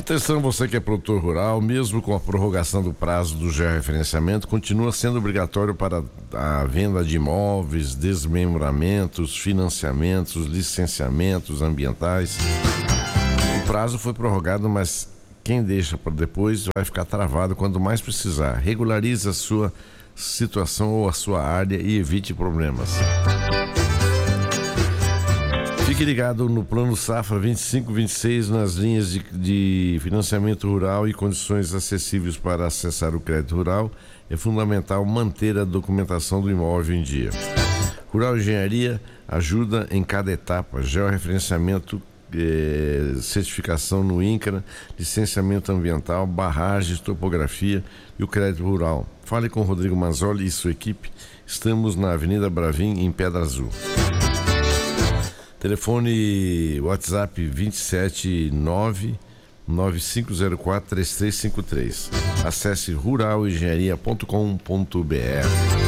Atenção, você que é produtor rural, mesmo com a prorrogação do prazo do georreferenciamento, continua sendo obrigatório para a venda de imóveis, desmembramentos, financiamentos, licenciamentos ambientais. O prazo foi prorrogado, mas quem deixa para depois vai ficar travado quando mais precisar. Regularize a sua situação ou a sua área e evite problemas. Fique ligado no Plano Safra 25-26 nas linhas de financiamento rural e condições acessíveis para acessar o crédito rural. É fundamental manter a documentação do imóvel em dia. Rural Engenharia ajuda em cada etapa: georreferenciamento, certificação no INCRA, licenciamento ambiental, barragens, topografia e o crédito rural. Fale com Rodrigo Manzoli e sua equipe. Estamos na Avenida Bravim, em Pedra Azul. Telefone WhatsApp 279-9504-3353. Acesse ruralengenharia.com.br.